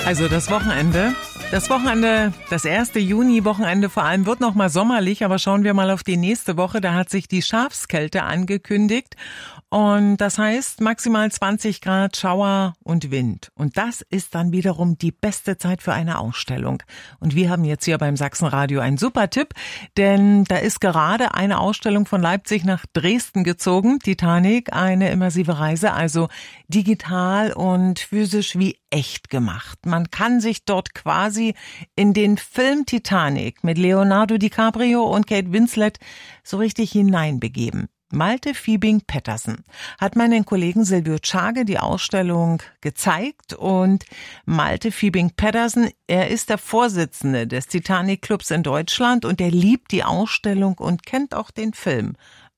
Also das Wochenende, das erste Juni-Wochenende vor allem wird noch mal sommerlich, aber schauen wir mal auf die nächste Woche. Da hat sich die Schafskälte angekündigt und das heißt maximal 20 Grad, Schauer und Wind. Und das ist dann wiederum die beste Zeit für eine Ausstellung. Und wir haben jetzt hier beim Sachsenradio einen super Tipp, denn da ist gerade eine Ausstellung von Leipzig nach Dresden gezogen. Titanic, eine immersive Reise, also digital und physisch wie echt gemacht. Man kann sich dort quasi in den Film Titanic mit Leonardo DiCaprio und Kate Winslet so richtig hineinbegeben. Malte Fiebing-Pettersen hat meinen Kollegen Silvio Tschage die Ausstellung gezeigt und Malte Fiebing-Pettersen, er ist der Vorsitzende des Titanic Clubs in Deutschland und er liebt die Ausstellung und kennt auch den Film.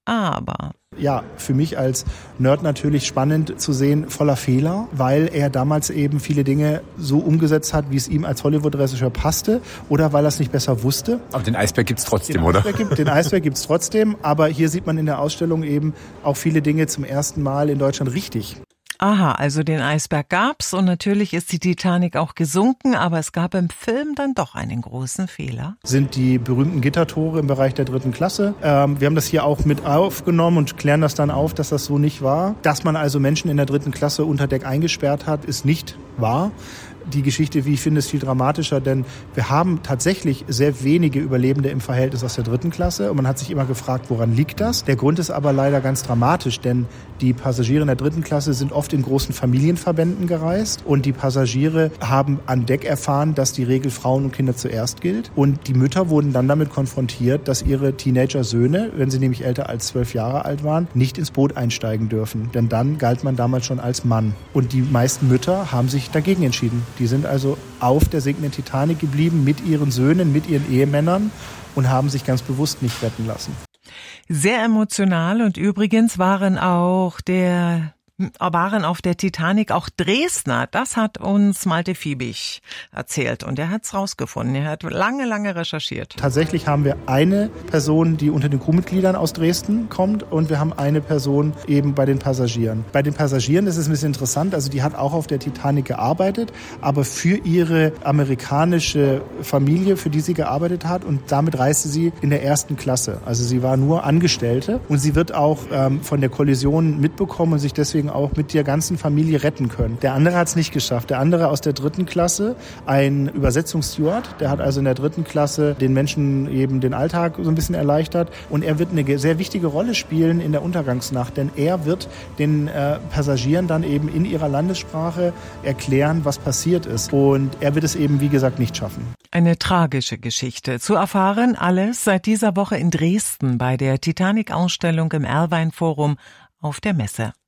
Aber ja, für mich als Nerd natürlich spannend zu sehen, voller Fehler, weil er damals eben viele Dinge so umgesetzt hat, wie es ihm als Hollywood-Regisseur passte oder weil er es nicht besser wusste. Aber den Eisberg gibt's trotzdem, oder? Den Eisberg gibt's trotzdem, aber hier sieht man in der Ausstellung eben auch viele Dinge zum ersten Mal in Deutschland richtig. Aha, also den Eisberg gab's und natürlich ist die Titanic auch gesunken, aber es gab im Film dann doch einen großen Fehler. Sind die berühmten Gittertore im Bereich der 3. Klasse. Wir haben das hier auch mit aufgenommen und klären das dann auf, dass das so nicht war. Dass man also Menschen in der 3. Klasse unter Deck eingesperrt hat, ist nicht wahr. Die Geschichte, wie ich finde, ist viel dramatischer, denn wir haben tatsächlich sehr wenige Überlebende im Verhältnis aus der 3. Klasse und man hat sich immer gefragt, woran liegt das? Der Grund ist aber leider ganz dramatisch, denn die Passagiere in der 3. Klasse sind oft in großen Familienverbänden gereist und die Passagiere haben an Deck erfahren, dass die Regel Frauen und Kinder zuerst gilt und die Mütter wurden dann damit konfrontiert, dass ihre Teenager-Söhne, wenn sie nämlich älter als 12 Jahre alt waren, nicht ins Boot einsteigen dürfen, denn dann galt man damals schon als Mann und die meisten Mütter haben sich dagegen entschieden. Die sind also auf der sinkenden Titanic geblieben mit ihren Söhnen, mit ihren Ehemännern und haben sich ganz bewusst nicht retten lassen. Sehr emotional und übrigens waren auf der Titanic auch Dresdner. Das hat uns Malte Fiebig erzählt und er hat's rausgefunden. Er hat lange recherchiert. Tatsächlich haben wir eine Person, die unter den Crewmitgliedern aus Dresden kommt und wir haben eine Person eben bei den Passagieren. Bei den Passagieren ist es ein bisschen interessant, also die hat auch auf der Titanic gearbeitet, aber für ihre amerikanische Familie, für die sie gearbeitet hat und damit reiste sie in der 1. Klasse. Also sie war nur Angestellte und sie wird auch von der Kollision mitbekommen und sich deswegen auch mit der ganzen Familie retten können. Der andere hat es nicht geschafft. Der andere aus der 3. Klasse, ein Übersetzungssteward, der hat also in der 3. Klasse den Menschen eben den Alltag so ein bisschen erleichtert und er wird eine sehr wichtige Rolle spielen in der Untergangsnacht, denn er wird den Passagieren dann eben in ihrer Landessprache erklären, was passiert ist und er wird es eben, wie gesagt, nicht schaffen. Eine tragische Geschichte. Zu erfahren alles seit dieser Woche in Dresden bei der Titanic-Ausstellung im Erlwein-Forum auf der Messe.